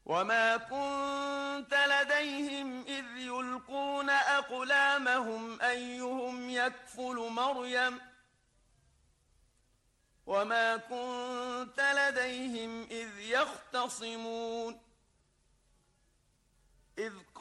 وما كنت لديهم إذ يلقون أقلامهم أيهم يكفل مريم وما كنت لديهم إذ يختصمون